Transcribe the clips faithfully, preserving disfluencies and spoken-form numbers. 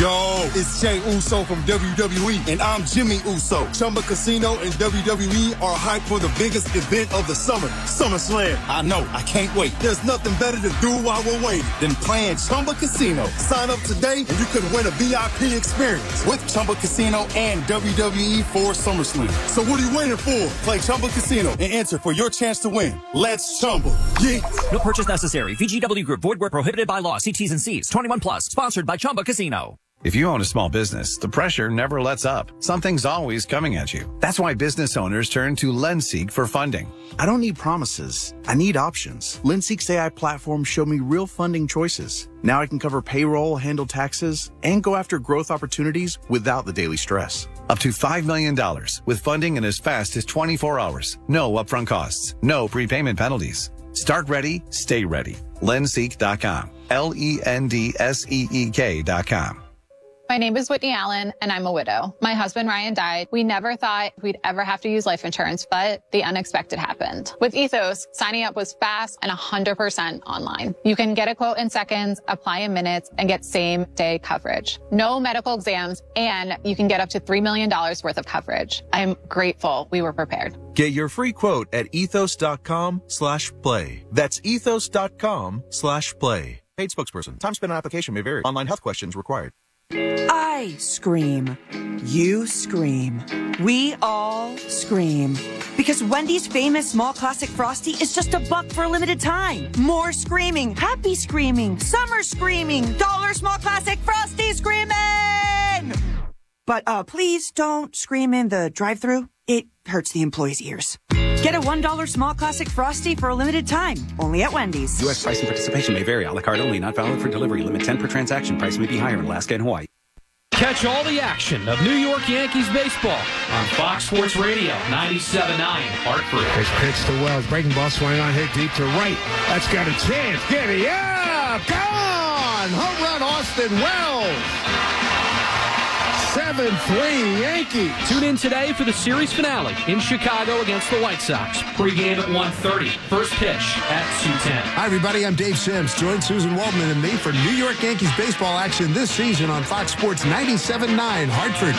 Yo, it's Jey Uso from W W E, and I'm Jimmy Uso. Chumba Casino and W W E are hyped for the biggest event of the summer, SummerSlam. I know, I can't wait. There's nothing better to do while we're waiting than playing Chumba Casino. Sign up today, and you could win a V I P experience with Chumba Casino and W W E for SummerSlam. So what are you waiting for? Play Chumba Casino and enter for your chance to win. Let's Chumba. Yeah. No purchase necessary. V G W Group. Void where prohibited by law. See T's and C's. twenty-one plus. Sponsored by Chumba Casino. If you own a small business, the pressure never lets up. Something's always coming at you. That's why business owners turn to LendSeek for funding. I don't need promises. I need options. LendSeek's A I platform showed me real funding choices. Now I can cover payroll, handle taxes, and go after growth opportunities without the daily stress. Up to five million dollars with funding in as fast as twenty-four hours. No upfront costs. No prepayment penalties. Start ready, stay ready. Lendseek dot com. L E N D S E E K dot com. My name is Whitney Allen, and I'm a widow. My husband, Ryan, died. We never thought we'd ever have to use life insurance, but the unexpected happened. With Ethos, signing up was fast and one hundred percent online. You can get a quote in seconds, apply in minutes, and get same-day coverage. No medical exams, and you can get up to three million dollars worth of coverage. I'm grateful we were prepared. Get your free quote at ethos dot com slash play. That's ethos dot com slash play. Paid spokesperson. Time spent on application may vary. Online health questions required. I scream. You scream. We all scream. Because Wendy's famous small classic Frosty is just a buck for a limited time. More screaming. Happy screaming. Summer screaming. Dollar small classic Frosty screaming! But uh, please don't scream in the drive-thru. It hurts the employees' ears. Get a one dollar small classic Frosty for a limited time. Only at Wendy's. U S price and participation may vary. A la carte only. Not valid for delivery. Limit ten per transaction. Price may be higher in Alaska and Hawaii. Catch all the action of New York Yankees baseball on Fox Sports Radio, ninety-seven point nine, Hartford. It's pitch to Wells. Breaking ball swing on, hit deep to right. That's got a chance. Get it. Yeah! Gone! Home run, Austin Wells. seven three Yankees. Tune in today for the series finale in Chicago against the White Sox. Pre-game at one thirty. First pitch at two ten. Hi, everybody. I'm Dave Sims. Join Susan Waldman and me for New York Yankees baseball action this season on Fox Sports ninety-seven point nine, Hartford.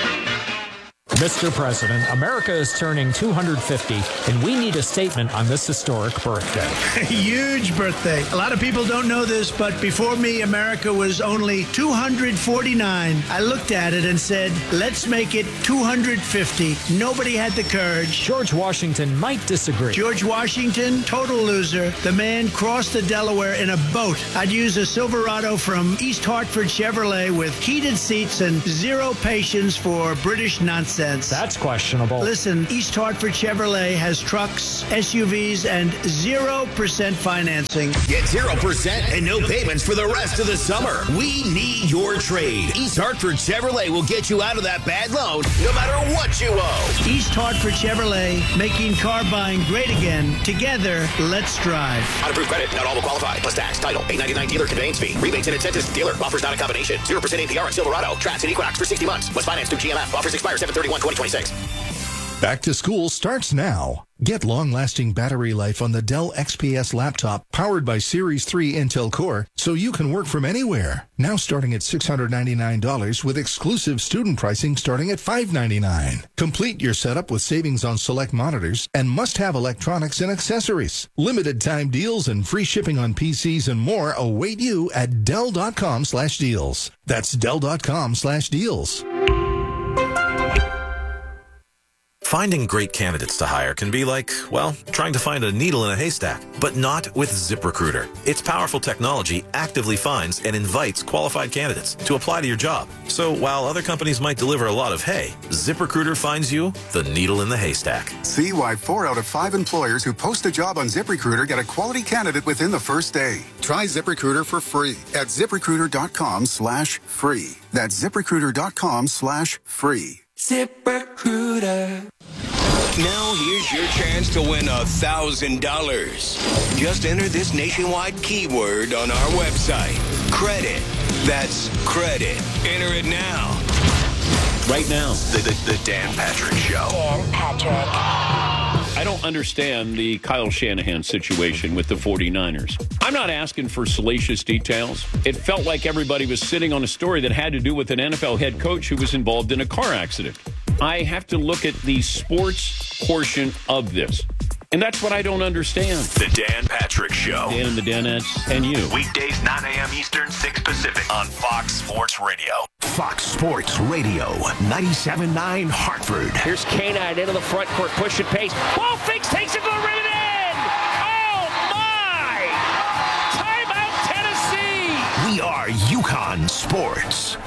Mister President, America is turning two hundred fifty, and we need a statement on this historic birthday. A huge birthday. A lot of people don't know this, but before me, America was only two hundred forty-nine. I looked at it and said, let's make it two hundred fifty. Nobody had the courage. George Washington might disagree. George Washington, total loser. The man crossed the Delaware in a boat. I'd use a Silverado from East Hartford Chevrolet with heated seats and zero patience for British nonsense. That's questionable. Listen, East Hartford Chevrolet has trucks, S U Vs, and zero percent financing. Get zero percent and no payments for the rest of the summer. We need your trade. East Hartford Chevrolet will get you out of that bad loan no matter what you owe. East Hartford Chevrolet, making car buying great again. Together, let's drive. Unapproved credit, not all will qualify. Plus tax, title, eight ninety-nine dealer conveyance fee. Rebates and incentives. Dealer offers not a combination. zero percent A P R on Silverado, Trax, and Equinox for sixty months. Was financed through G M F. Offers expire seven thirty-one twenty twenty-six. Back to school starts now. Get long-lasting battery life on the Dell X P S laptop powered by Series three Intel Core so you can work from anywhere. Now starting at six hundred ninety-nine dollars with exclusive student pricing starting at five hundred ninety-nine dollars. Complete your setup with savings on select monitors and must-have electronics and accessories. Limited time deals and free shipping on P Cs and more await you at Dell.com slash deals. That's Dell.com slash deals. Finding great candidates to hire can be like, well, trying to find a needle in a haystack, but not with ZipRecruiter. Its powerful technology actively finds and invites qualified candidates to apply to your job. So while other companies might deliver a lot of hay, ZipRecruiter finds you the needle in the haystack. See why four out of five employers who post a job on ZipRecruiter get a quality candidate within the first day. Try ZipRecruiter for free at ZipRecruiter.com slash free. That's ZipRecruiter.com slash free. ZipRecruiter. Now here's your chance to win a thousand dollars. Just enter this nationwide keyword on our website. Credit. That's credit. Enter it now. Right now, the, the, the Dan Patrick Show. Dan Patrick. I don't understand the Kyle Shanahan situation with the 49ers. I'm not asking for salacious details. It felt like everybody was sitting on a story that had to do with an N F L head coach who was involved in a car accident. I have to look at the sports portion of this. And that's what I don't understand. The Dan Patrick Show. Dan and the Danettes and you. Weekdays, nine a.m. Eastern, six Pacific on Fox Sports Radio. Fox Sports Radio, ninety-seven point nine Hartford. Here's Canine into the front court, pushing pace. Ball fakes, takes it to the rim and in! Oh, my! Timeout, Tennessee! We are UConn Sports.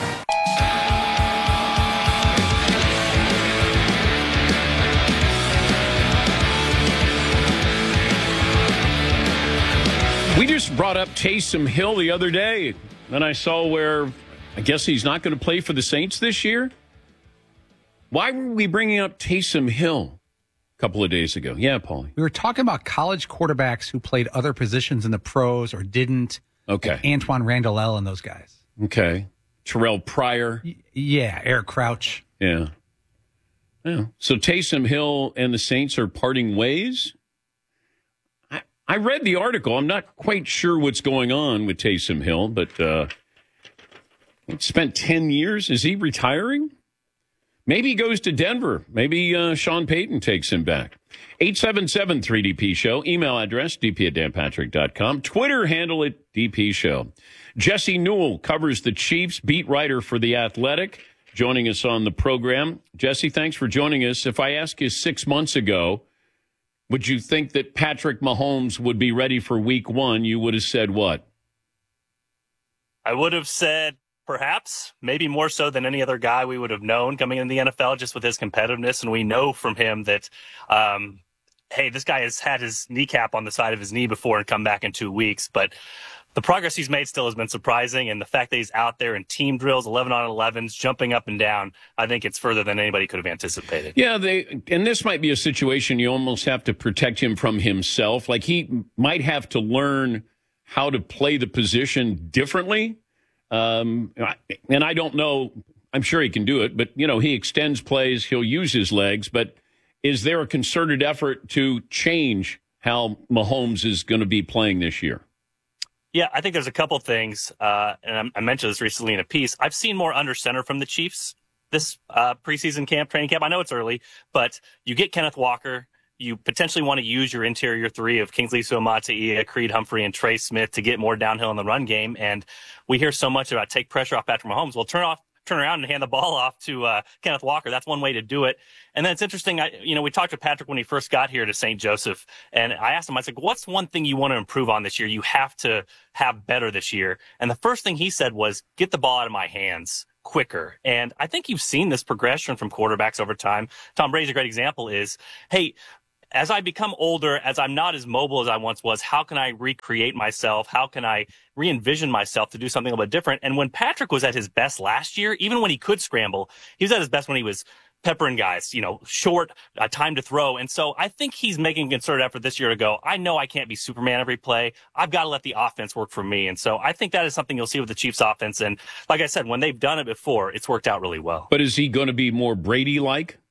We just brought up Taysom Hill the other day, and I saw where I guess he's not going to play for the Saints this year. Why were we bringing up Taysom Hill a couple of days ago? Yeah, Paulie. We were talking about college quarterbacks who played other positions in the pros or didn't. Okay. Like Antoine Randall and those guys. Okay. Terrell Pryor. Y- yeah, Eric Crouch. Yeah. Yeah. So Taysom Hill and the Saints are parting ways? I read the article. I'm not quite sure what's going on with Taysom Hill, but uh, he spent ten years. Is he retiring? Maybe he goes to Denver. Maybe uh, Sean Payton takes him back. eight seven seven three D P Show. Email address, d p at dan patrick dot com. Twitter handle at D P Show. Jesse Newell covers the Chiefs, beat writer for The Athletic, joining us on the program. Jesse, thanks for joining us. If I asked you six months ago, would you think that Patrick Mahomes would be ready for week one? You would have said what? I would have said perhaps, maybe more so than any other guy we would have known coming in the N F L, just with his competitiveness. And we know from him that, um, hey, this guy has had his kneecap on the side of his knee before and come back in two weeks. But the progress he's made still has been surprising, and the fact that he's out there in team drills, eleven on elevens, jumping up and down, I think it's further than anybody could have anticipated. Yeah, they and this might be a situation you almost have to protect him from himself. Like he might have to learn how to play the position differently. Um, and I don't know, I'm sure he can do it, but, you know, he extends plays, he'll use his legs, but is there a concerted effort to change how Mahomes is going to be playing this year? Yeah, I think there's a couple things, uh, and I mentioned this recently in a piece. I've seen more under center from the Chiefs this uh, preseason camp, training camp. I know it's early, but you get Kenneth Walker. You potentially want to use your interior three of Kingsley Suamataia, Creed Humphrey, and Trey Smith to get more downhill in the run game. And we hear so much about take pressure off Patrick Mahomes. Well, turn off. turn around and hand the ball off to uh, Kenneth Walker. That's one way to do it. And then it's interesting. I, you know, we talked to Patrick when he first got here to Saint Joseph, and I asked him, I said, what's one thing you want to improve on this year? You have to have better this year. And the first thing he said was, get the ball out of my hands quicker. And I think you've seen this progression from quarterbacks over time. Tom Brady's a great example is, hey, as I become older, as I'm not as mobile as I once was, how can I recreate myself? How can I re-envision myself to do something a little bit different? And when Patrick was at his best last year, even when he could scramble, he was at his best when he was peppering guys, you know, short, uh, time to throw. And so I think he's making a concerted effort this year to go, I know I can't be Superman every play. I've got to let the offense work for me. And so I think that is something you'll see with the Chiefs offense. And like I said, when they've done it before, it's worked out really well. But is he going to be more Brady-like?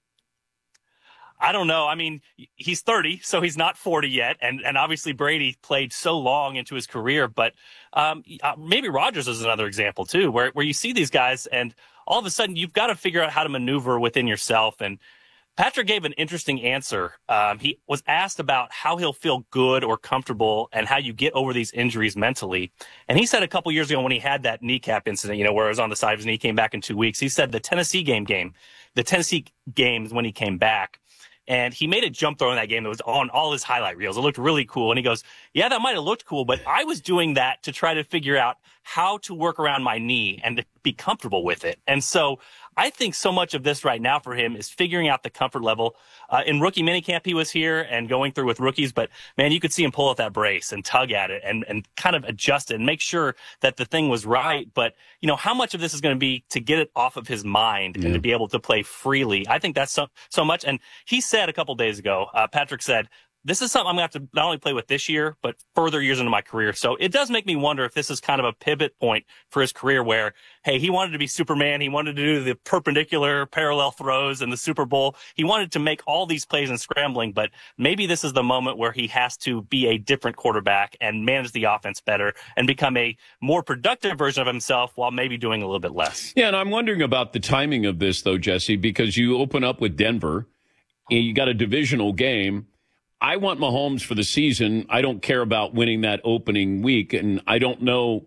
I don't know. I mean, he's thirty, so he's not forty yet. And, and obviously Brady played so long into his career. But um, uh, maybe Rodgers is another example, too, where, where you see these guys and all of a sudden you've got to figure out how to maneuver within yourself. And Patrick gave an interesting answer. Um, he was asked about how he'll feel good or comfortable and how you get over these injuries mentally. And he said a couple years ago when he had that kneecap incident, you know, where it was on the side of his knee, came back in two weeks. He said the Tennessee game game, the Tennessee games when he came back. And he made a jump throw in that game that was on all his highlight reels. It looked really cool. And he goes, yeah, that might have looked cool, but I was doing that to try to figure out how to work around my knee and to be comfortable with it. And so I think so much of this right now for him is figuring out the comfort level. Uh, in rookie minicamp, he was here and going through with rookies, but man, you could see him pull out that brace and tug at it and, and kind of adjust it and make sure that the thing was right. But, you know, how much of this is going to be to get it off of his mind yeah. and to be able to play freely? I think that's so, so much. And he said a couple days ago, uh, Patrick said, this is something I'm going to have to not only play with this year, but further years into my career. So it does make me wonder if this is kind of a pivot point for his career where, hey, he wanted to be Superman. He wanted to do the perpendicular parallel throws in the Super Bowl. He wanted to make all these plays in scrambling, but maybe this is the moment where he has to be a different quarterback and manage the offense better and become a more productive version of himself while maybe doing a little bit less. Yeah, and I'm wondering about the timing of this, though, Jesse, because you open up with Denver. You got a divisional game. I want Mahomes for the season. I don't care about winning that opening week, and I don't know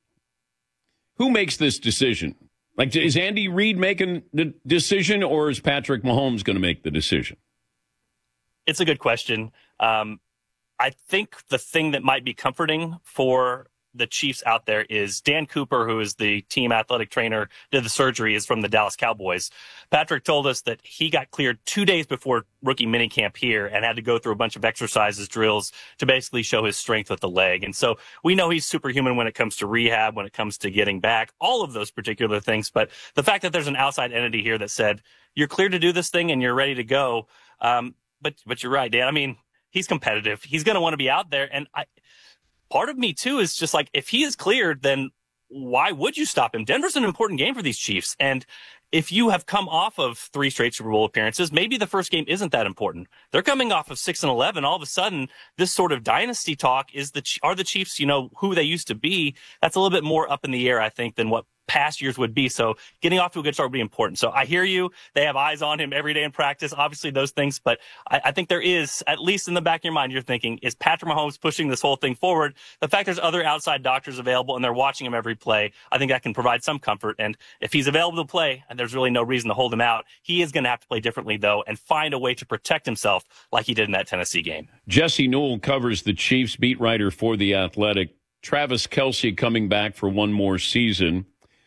who makes this decision. Like, is Andy Reid making the decision, or is Patrick Mahomes going to make the decision? It's a good question. Um, I think the thing that might be comforting for the Chiefs out there is Dan Cooper, who is the team athletic trainer, did the surgery, is from the Dallas Cowboys. Patrick told us that he got cleared two days before rookie minicamp here and had to go through a bunch of exercises, drills to basically show his strength with the leg. And so we know he's superhuman when it comes to rehab, when it comes to getting back, all of those particular things. But the fact that there's an outside entity here that said, you're clear to do this thing and you're ready to go. Um, but, but you're right, Dan. I mean, he's competitive. He's going to want to be out there. And I, part of me, too, is just like, if he is cleared, then why would you stop him? Denver's an important game for these Chiefs. And if you have come off of three straight Super Bowl appearances, maybe the first game isn't that important. They're coming off of six and eleven. All of a sudden, this sort of dynasty talk is the, are the Chiefs, you know, who they used to be? That's a little bit more up in the air, I think, than what past years would be. So getting off to a good start would be important. So I hear you. They have eyes on him every day in practice, obviously those things. But I, I think there is, at least in the back of your mind, you're thinking, is Patrick Mahomes pushing this whole thing forward? The fact there's other outside doctors available and they're watching him every play, I think that can provide some comfort. And if he's available to play, and there's really no reason to hold him out, he is going to have to play differently, though, and find a way to protect himself like he did in that Tennessee game. Jesse Newell covers the Chiefs, beat writer for The Athletic. Travis Kelce coming back for one more season.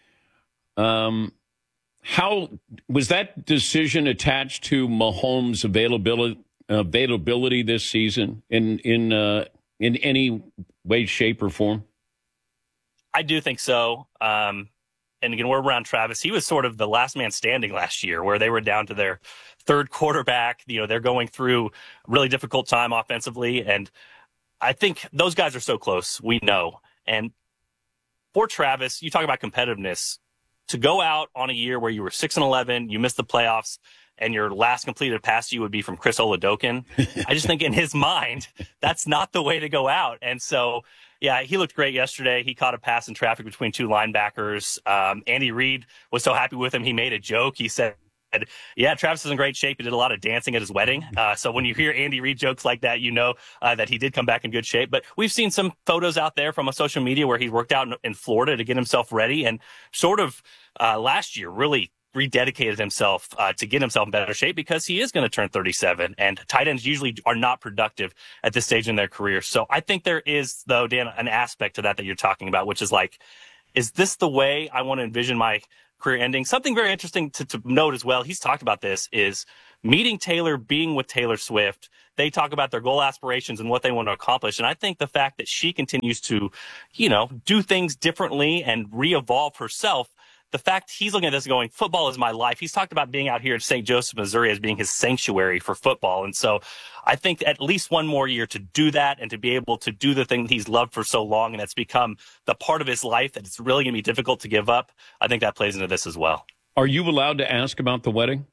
Um, how was that decision attached to Mahomes' availability availability this season in in uh, in any way, shape, or form? I do think so. Um, and again, we're around Travis. He was sort of the last man standing last year, where they were down to their third quarterback. You know, they're going through a really difficult time offensively, and I think those guys are so close. We know, and for Travis, you talk about competitiveness. To go out on a year where you were six and eleven, you missed the playoffs, and your last completed pass to you would be from Chris Oladokun. I just think in his mind, that's not the way to go out. And so, yeah, he looked great yesterday. He caught a pass in traffic between two linebackers. Um, Andy Reid was so happy with him, he made a joke. He said, yeah, Travis is in great shape. He did a lot of dancing at his wedding. Uh, so when you hear Andy Reid jokes like that, you know uh, that he did come back in good shape. But we've seen some photos out there from a social media where he worked out in, in Florida to get himself ready, and sort of uh, last year really rededicated himself uh, to get himself in better shape, because he is going to turn thirty-seven, and tight ends usually are not productive at this stage in their career. So I think there is, though, Dan, an aspect to that that you're talking about, which is like, is this the way I want to envision my career ending? Something very interesting to, to note as well, he's talked about this, is meeting Taylor, being with Taylor Swift. They talk about their goal aspirations and what they want to accomplish. And I think the fact that she continues to, you know, do things differently and re-evolve herself, the fact he's looking at this going, football is my life. He's talked about being out here at Saint Joseph, Missouri as being his sanctuary for football. And so I think at least one more year to do that and to be able to do the thing that he's loved for so long and that's become the part of his life that it's really going to be difficult to give up, I think that plays into this as well. Are you allowed to ask about the wedding?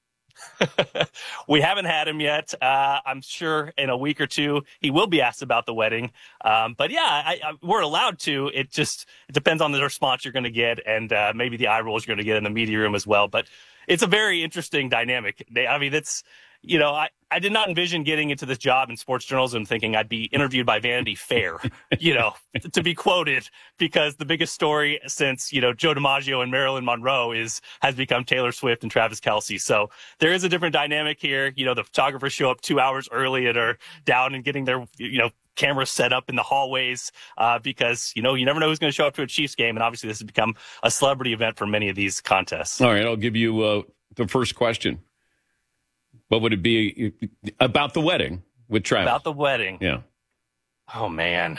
We haven't had him yet. Uh, I'm sure in a week or two he will be asked about the wedding. Um, but yeah, I, I, we're allowed to. It just it depends on the response you're going to get, and uh, maybe the eye rolls you're going to get in the media room as well. But it's a very interesting dynamic. They, I mean, it's, you know, I, I did not envision getting into this job in sports journalism thinking I'd be interviewed by Vanity Fair, you know, to be quoted, because the biggest story since, you know, Joe DiMaggio and Marilyn Monroe is has become Taylor Swift and Travis Kelce. So there is a different dynamic here. You know, the photographers show up two hours early and are down and getting their, you know, cameras set up in the hallways uh, because, you know, you never know who's going to show up to a Chiefs game. And obviously this has become a celebrity event for many of these contests. All right, I'll give you uh, the first question. What would it be about the wedding with Travis? About the wedding. Yeah. Oh, man.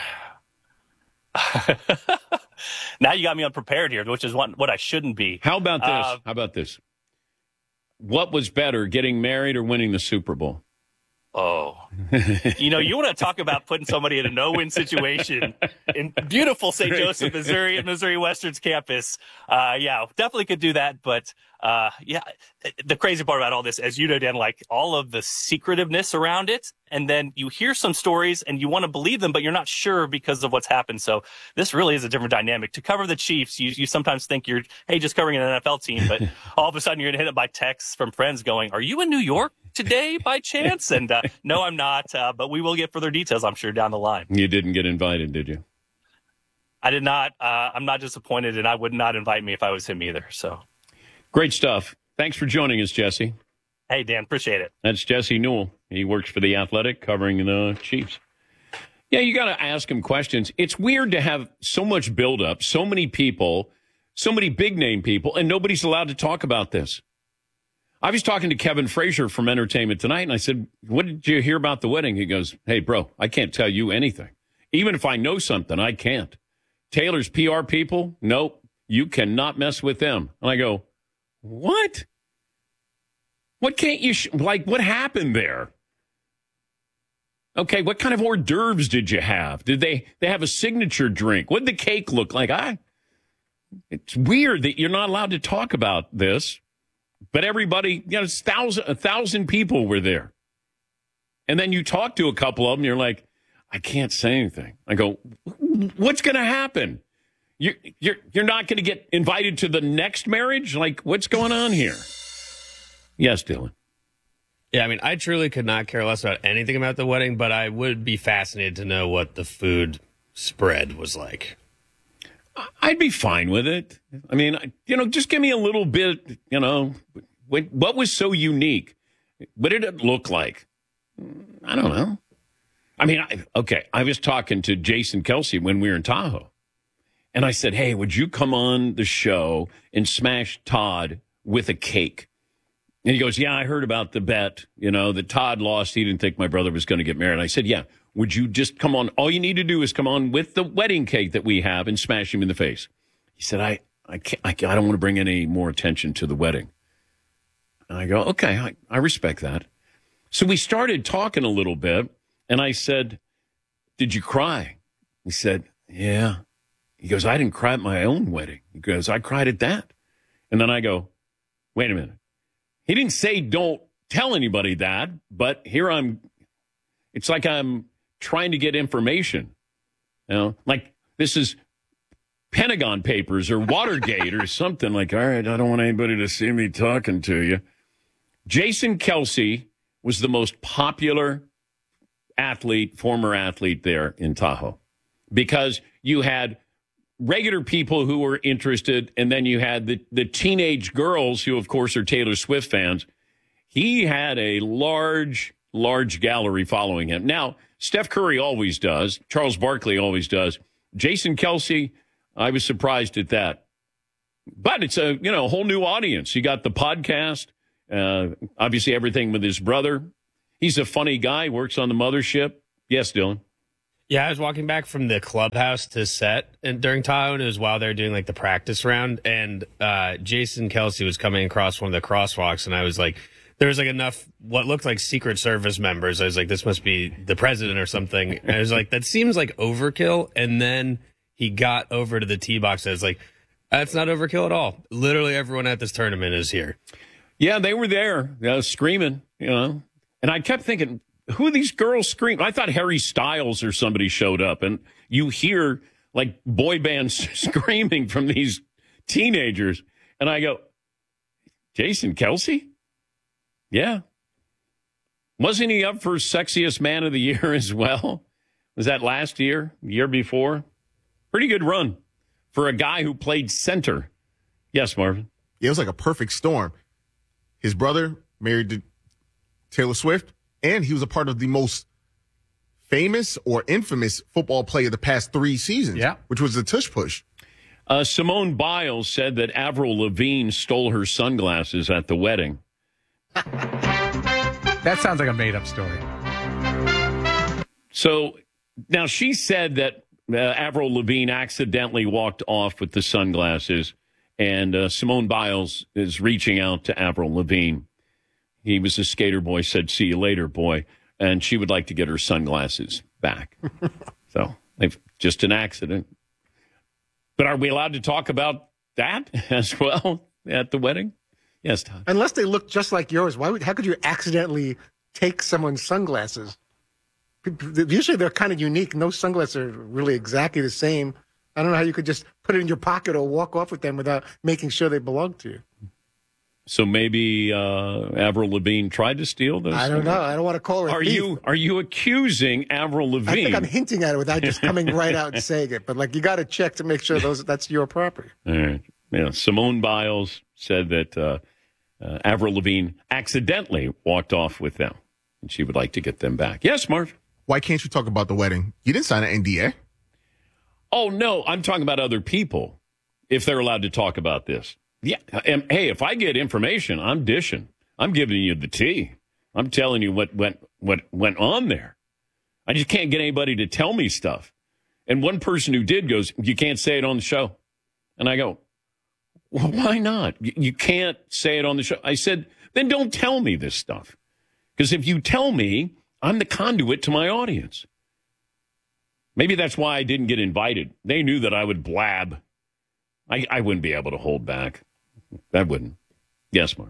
Now you got me unprepared here, which is what, what I shouldn't be. How about this? Uh, How about this? What was better, getting married or winning the Super Bowl? Oh, you know, you want to talk about putting somebody in a no-win situation in beautiful Saint Joseph, Missouri, at Missouri Western's campus. Uh, yeah, definitely could do that. But uh, yeah, the crazy part about all this, as you know, Dan, like all of the secretiveness around it. And then you hear some stories and you want to believe them, but you're not sure because of what's happened. So this really is a different dynamic. To cover the Chiefs, you, you sometimes think you're, hey, just covering an N F L team, but all of a sudden you're going to hit it by texts from friends going, are you in New York today by chance? And uh, no, I'm not, uh, but we will get further details, I'm sure, down the line. You didn't get invited, did you? I did not. Uh, I'm not disappointed, and I would not invite me if I was him either. So, great stuff. Thanks for joining us, Jesse. Hey, Dan, appreciate it. That's Jesse Newell. He works for The Athletic, covering the Chiefs. Yeah, you got to ask him questions. It's weird to have so much buildup, so many people, so many big-name people, and nobody's allowed to talk about this. I was talking to Kevin Frazier from Entertainment Tonight, and I said, what did you hear about the wedding? He goes, hey, bro, I can't tell you anything. Even if I know something, I can't. Taylor's P R people, nope, you cannot mess with them. And I go, what? What can't you, sh- like, what happened there? Okay, what kind of hors d'oeuvres did you have? Did they, they have a signature drink? What did the cake look like? I, it's weird that you're not allowed to talk about this, but everybody, you know, it's thousand, a thousand people were there. And then you talk to a couple of them, you're like, I can't say anything. I go, what's going to happen? You're, you're, you're not going to get invited to the next marriage? Like, what's going on here? Yes, Dylan. Yeah, I mean, I truly could not care less about anything about the wedding, but I would be fascinated to know what the food spread was like. I'd be fine with it. I mean, you know, just give me a little bit, you know, what was so unique? What did it look like? I don't know. I mean, I, okay, I was talking to Jason Kelsey when we were in Tahoe, and I said, hey, would you come on the show and smash Todd with a cake? And he goes, yeah, I heard about the bet, you know, that Todd lost. He didn't think my brother was going to get married. I said, yeah, would you just come on? All you need to do is come on with the wedding cake that we have and smash him in the face. He said, I, I, can't, I, I don't want to bring any more attention to the wedding. And I go, okay, I, I respect that. So we started talking a little bit, and I said, did you cry? He said, yeah. He goes, I didn't cry at my own wedding. He goes, I cried at that. And then I go, wait a minute. He didn't say don't tell anybody that, but here I'm, it's like I'm trying to get information. You know, like this is Pentagon Papers or Watergate or something. Like, all right, I don't want anybody to see me talking to you. Jason Kelsey was the most popular athlete, former athlete there in Tahoe, because you had regular people who were interested, and then you had the, the teenage girls who, of course, are Taylor Swift fans. He had a large, large gallery following him. Now, Steph Curry always does. Charles Barkley always does. Jason Kelsey, I was surprised at that. But it's a, you know, a whole new audience. You got the podcast, uh, obviously everything with his brother. He's a funny guy, works on the mothership. Yes, Dylan. Yeah, I was walking back from the clubhouse to set and during Tahoe, and it was while they were doing like the practice round, and uh, Jason Kelsey was coming across one of the crosswalks, and I was like, there was like enough what looked like Secret Service members. I was like, this must be the president or something. And I was like, that seems like overkill. And then he got over to the tee box. I was like, that's not overkill at all. Literally everyone at this tournament is here. Yeah, they were there uh, screaming, you know, and I kept thinking, who are these girls screaming? I thought Harry Styles or somebody showed up, and you hear like boy bands screaming from these teenagers. And I go, Jason Kelsey? Yeah. Wasn't he up for Sexiest Man of the Year as well? Was that last year, the year before? Pretty good run for a guy who played center. Yes, Marvin. Yeah, it was like a perfect storm. His brother married to Taylor Swift, and he was a part of the most famous or infamous football play of the past three seasons, yeah. which was the Tush Push. Uh, Simone Biles said that Avril Lavigne stole her sunglasses at the wedding. That sounds like a made-up story. So now she said that uh, Avril Lavigne accidentally walked off with the sunglasses, and uh, Simone Biles is reaching out to Avril Lavigne. He was a skater boy, said, see you later, boy. and she would like to get her sunglasses back. So, they've, just an accident. But are we allowed to talk about that as well at the wedding? Yes, Todd. Unless they look just like yours, why would? How could you accidentally take someone's sunglasses? Usually they're kind of unique. No sunglasses are really exactly the same. I don't know how you could just put it in your pocket or walk off with them without making sure they belong to you. So maybe uh, Avril Lavigne tried to steal those? I don't know. I don't want to call her a Are thief. you are you accusing Avril Lavigne? I think I'm hinting at it without just coming right out and saying it. But like, you got to check to make sure those that's your property. All right. Yeah. Simone Biles said that uh, uh, Avril Lavigne accidentally walked off with them, and she would like to get them back. Yes, Marv. Why can't you talk about the wedding? You didn't sign an N D A. Oh no, I'm talking about other people. If they're allowed to talk about this. Yeah. And, hey, if I get information, I'm dishing. I'm giving you the tea. I'm telling you what went what went on there. I just can't get anybody to tell me stuff. And one person who did goes, "You can't say it on the show." And I go, "Well, why not? You can't say it on the show." I said, "Then don't tell me this stuff. Because if you tell me, I'm the conduit to my audience." Maybe that's why I didn't get invited. They knew that I would blab. I, I wouldn't be able to hold back. I wouldn't. Yes, Mark.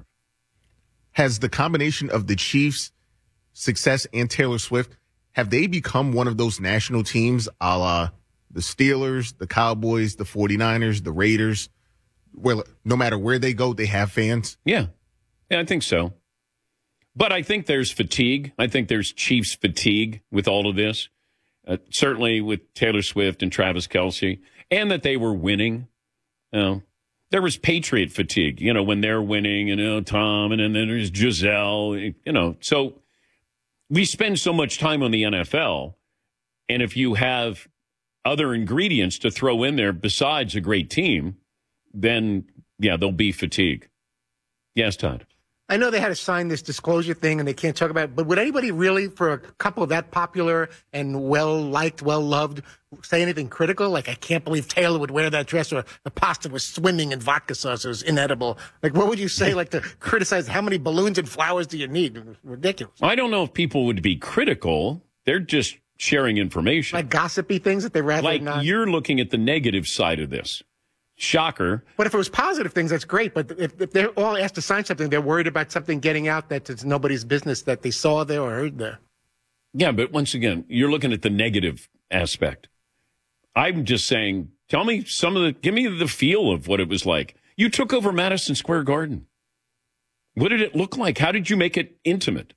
Has the combination of the Chiefs' success and Taylor Swift, have they become one of those national teams a la the Steelers, the Cowboys, the 49ers, the Raiders, where no matter where they go, they have fans? Yeah. Yeah, I think so. But I think there's fatigue. I think there's Chiefs fatigue with all of this. Uh, certainly with Taylor Swift and Travis Kelce, and that they were winning. You know, there was Patriot fatigue, you know, when they're winning, and you know, Tom, and then there's Giselle, you know. So we spend so much time on the N F L, and if you have other ingredients to throw in there besides a great team, then, yeah, there'll be fatigue. Yes, Todd. I know they had to sign this disclosure thing and they can't talk about it, but would anybody really, for a couple that popular and well-liked, well-loved, say anything critical? Like, I can't believe Taylor would wear that dress, or the pasta was swimming in vodka sauce, it was inedible. Like, what would you say, like, to criticize how many balloons and flowers do you need? Ridiculous. I don't know if people would be critical. They're just sharing information. Like gossipy things that they rather like not. You're looking at the negative side of this. Shocker. But if it was positive things, that's great. But if, if they're all asked to sign something, they're worried about something getting out that it's nobody's business that they saw there or heard there. Yeah, but once again, you're looking at the negative aspect. I'm just saying, tell me some of the, give me the feel of what it was like. You took over Madison Square Garden. What did it look like? How did you make it intimate?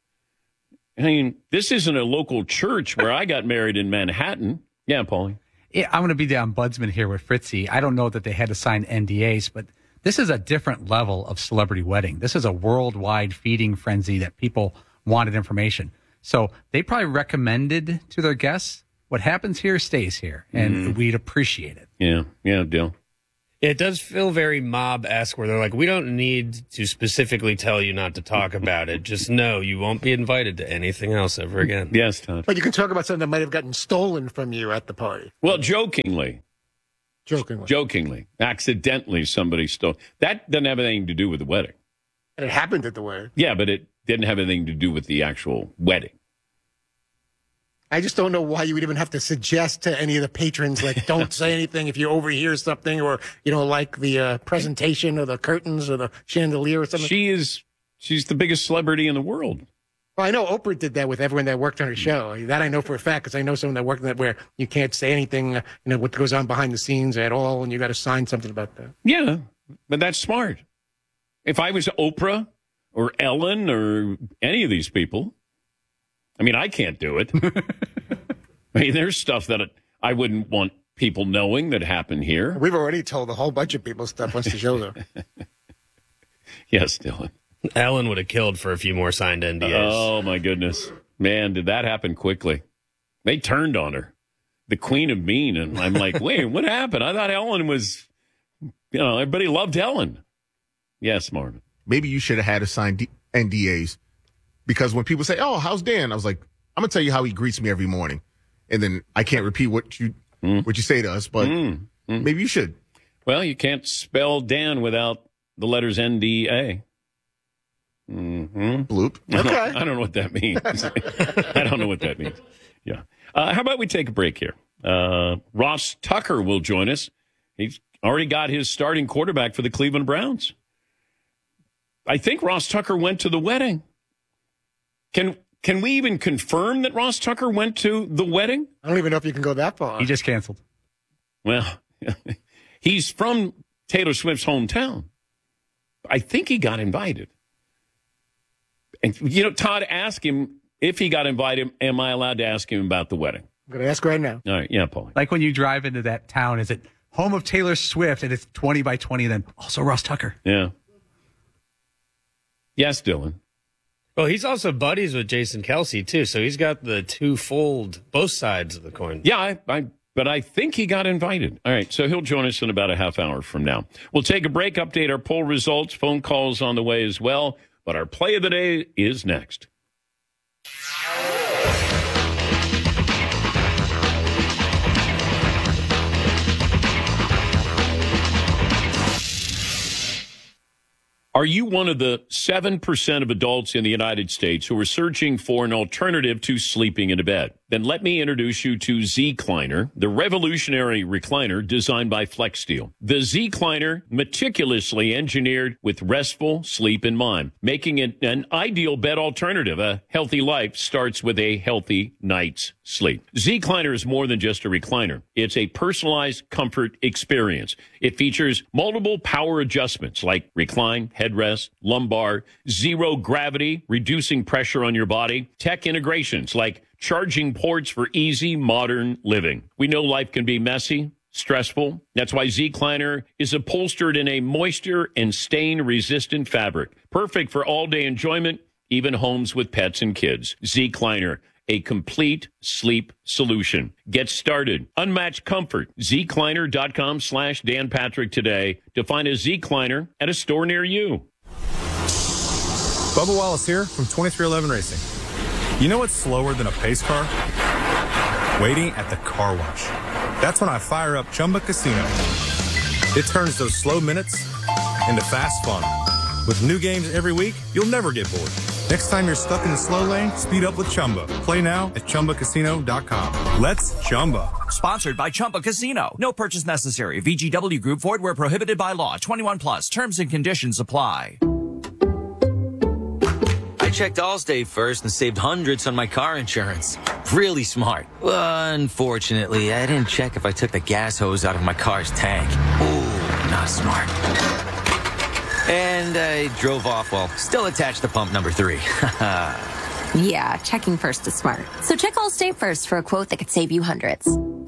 I mean, this isn't a local church where I got married in Manhattan. Yeah, Paulie. Yeah, I'm going to be the ombudsman here with Fritzy. I don't know that they had to sign N D As, but this is a different level of celebrity wedding. This is a worldwide feeding frenzy that people wanted information. So they probably recommended to their guests, what happens here stays here, and mm. we'd appreciate it. Yeah, yeah, Dill. It does feel very mob-esque where they're like, we don't need to specifically tell you not to talk about it. Just know you won't be invited to anything else ever again. Yes, Todd. But you can talk about something that might have gotten stolen from you at the party. Well, jokingly. Jokingly. Jokingly. Accidentally somebody stole. That doesn't have anything to do with the wedding. And it happened at the wedding. Yeah, but it didn't have anything to do with the actual wedding. I just don't know why you would even have to suggest to any of the patrons, like, don't say anything if you overhear something, or, you know, like the uh, presentation or the curtains or the chandelier or something. She is, she's the biggest celebrity in the world. Well, I know Oprah did that with everyone that worked on her show. That I know for a fact, because I know someone that worked on that where you can't say anything, you know, what goes on behind the scenes at all, and you got to sign something about that. Yeah, but that's smart. If I was Oprah or Ellen or any of these people, I mean, I can't do it. I mean, there's stuff that I wouldn't want people knowing that happened here. We've already told a whole bunch of people stuff once the show's over. Yes, Dylan. Ellen would have killed for a few more signed N D As. Oh, my goodness. Man, did that happen quickly. They turned on her. The Queen of Mean. And I'm like, wait, what happened? I thought Ellen was, you know, everybody loved Ellen. Yes, Marvin. Maybe you should have had to sign D- N D As. Because when people say, oh, how's Dan? I was like, I'm going to tell you how he greets me every morning. And then I can't repeat what you mm. what you say to us, but mm. Mm. maybe you should. Well, you can't spell Dan without the letters N D A. Mm-hmm. Bloop. I don't, Okay. I don't know what that means. I don't know what that means. Yeah. Uh, how about we take a break here? Uh, Ross Tucker will join us. He's already got his starting quarterback for the Cleveland Browns. I think Ross Tucker went to the wedding. Can can we even confirm that Ross Tucker went to the wedding? I don't even know if you can go that far. He just canceled. Well, he's from Taylor Swift's hometown. I think he got invited. And, you know, Todd, ask him if he got invited. Am I allowed to ask him about the wedding? I'm going to ask right now. All right. Yeah, Paul. Like when you drive into that town, is it home of Taylor Swift and it's twenty by twenty, then also Ross Tucker? Yeah. Yes, Dylan. Well, he's also buddies with Jason Kelsey, too, so he's got the twofold, both sides of the coin. Yeah, I, I, but I think he got invited. All right, so he'll join us in about a half hour from now. We'll take a break, update our poll results, phone calls on the way as well, but our play of the day is next. Are you one of the seven percent of adults in the United States who are searching for an alternative to sleeping in a bed? Then let me introduce you to Z-Cliner, the revolutionary recliner designed by FlexSteel. The Z-Cliner, meticulously engineered with restful sleep in mind, making it an ideal bed alternative. A healthy life starts with a healthy night's sleep. Z-Cliner is more than just a recliner. It's a personalized comfort experience. It features multiple power adjustments like recline, headrest, lumbar, zero gravity, reducing pressure on your body, tech integrations like charging ports for easy modern living. We know life can be messy, stressful. That's why Z-Cliner is upholstered in a moisture and stain-resistant fabric. Perfect for all-day enjoyment, even homes with pets and kids. Z-Cliner, a complete sleep solution. Get started. Unmatched comfort. Z-Cliner.com slash Dan Patrick today to find a Z-Cliner at a store near you. Bubba Wallace here from twenty-three eleven Racing. You know what's slower than a pace car? Waiting at the car wash. That's when I fire up Chumba Casino. It turns those slow minutes into fast fun. With new games every week, you'll never get bored. Next time you're stuck in the slow lane, speed up with Chumba. Play now at Chumba Casino dot com. Let's Chumba. Sponsored by Chumba Casino. No purchase necessary. V G W Group. Void where prohibited by law. twenty-one plus. Terms and conditions apply. I checked Allstate first and saved hundreds on my car insurance. Really smart. Unfortunately, I didn't check if I took the gas hose out of my car's tank. Ooh, not smart. And I drove off while still attached to pump number three. Yeah, checking first is smart. So check Allstate first for a quote that could save you hundreds.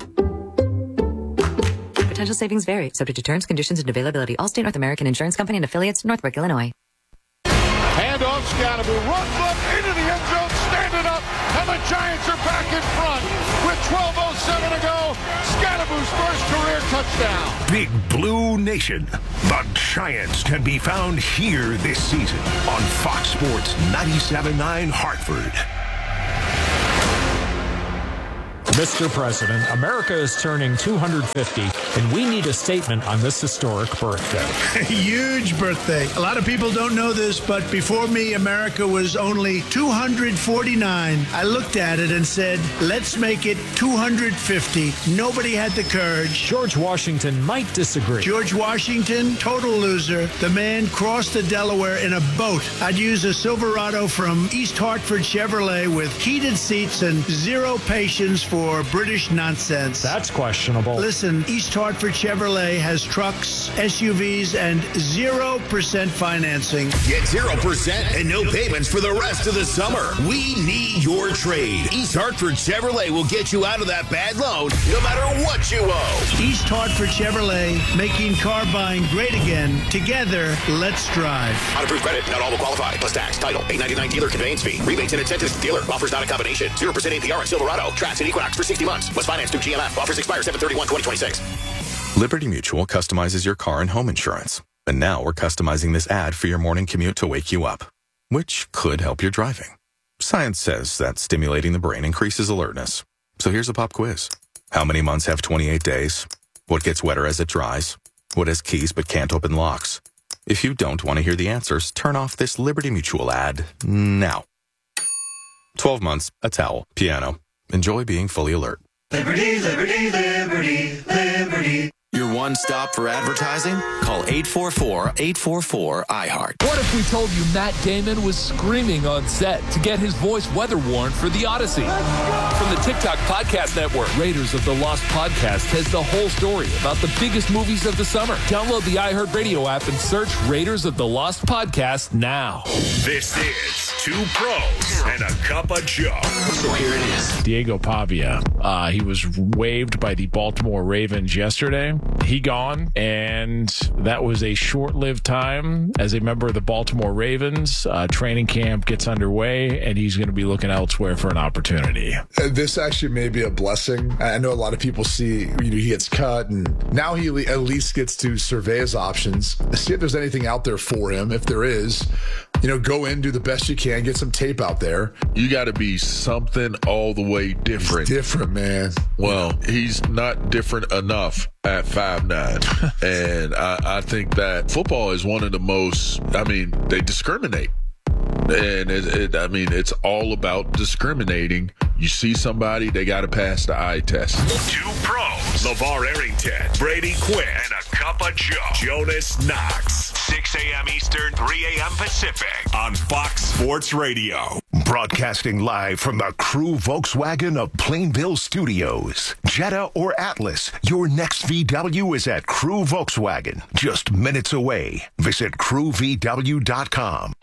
Potential savings vary, subject to terms, conditions, and availability. Allstate North American Insurance Company and affiliates, Northbrook, Illinois. Handoff, Scatterbo, run look into the end zone, standing up, and the Giants are back in front with twelve oh seven to go. Scatterbo's first career touchdown. Big Blue Nation. The Giants can be found here this season on Fox Sports ninety-seven point nine Hartford. Mister President, America is turning two hundred fifty, and we need a statement on this historic birthday. Huge birthday. A lot of people don't know this, but before me, America was only two hundred forty-nine. I looked at it and said, let's make it two hundred fifty. Nobody had the courage. George Washington might disagree. George Washington, total loser. The man crossed the Delaware in a boat. I'd use a Silverado from East Hartford Chevrolet with heated seats and zero patience for British nonsense. That's questionable. Listen, East Hartford Chevrolet has trucks, S U Vs, and zero percent financing. Get zero percent and no payments for the rest of the summer. We need your trade. East Hartford Chevrolet will get you out of that bad loan no matter what you owe. East Hartford Chevrolet, making car buying great again. Together, let's drive. On approved credit, not all will qualify. Plus tax, title, eight ninety-nine dealer conveyance fee. Rebates and incentives. Dealer offers not a combination. zero percent A P R on Silverado, Trax, and Equinox for sixty months. Was financed through G M F. Offers expire seven thirty-one twenty twenty-six. Liberty Mutual customizes your car and home insurance. And now we're customizing this ad for your morning commute to wake you up, which could help your driving. Science says that stimulating the brain increases alertness. So here's a pop quiz. How many months have twenty-eight days? What gets wetter as it dries? What has keys but can't open locks? If you don't want to hear the answers, turn off this Liberty Mutual ad now. twelve months, a towel, piano. Enjoy being fully alert. Liberty, liberty, liberty, liberty. Your one stop for advertising? Call eight four four, eight four four, I heart. What if we told you Matt Damon was screaming on set to get his voice weather worn for the Odyssey? From the TikTok Podcast Network, Raiders of the Lost Podcast has the whole story about the biggest movies of the summer. Download the iHeartRadio app and search Raiders of the Lost Podcast now. This is Two Pros and a Cup of Joe. So here it is. Diego Pavia, uh, he was waived by the Baltimore Ravens yesterday. He gone, and that was a short-lived time as a member of the Baltimore Ravens. Uh, training camp gets underway, and he's going to be looking elsewhere for an opportunity. This actually may be a blessing. I know a lot of people see, you know, he gets cut, and now he at least gets to survey his options, see if there's anything out there for him. If there is, you know, go in, do the best you can, get some tape out there. You got to be something all the way different. He's different, man. Well, he's not different enough at five nine, and I, I think that football is one of the most, I mean, they discriminate. And it, it, I mean, it's all about discriminating. You see somebody, they got to pass the eye test. Two Pros, LeVar Arrington, Brady Quinn, and a Cup of Joe, Jonas Knox. six a.m. Eastern, three a.m. Pacific on Fox Sports Radio. Broadcasting live from the Crew Volkswagen of Plainville Studios. Jetta or Atlas, your next V W is at Crew Volkswagen. Just minutes away. Visit crew v w dot com.